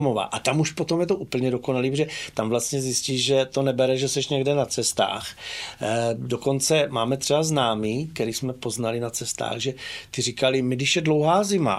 A tam už potom je to úplně dokonalý, protože tam vlastně zjistíš, že to nebere, že seš někde na cestách. Dokonce máme třeba známý, který jsme poznali na cestách, že ty říkali, my když je dlouhá zima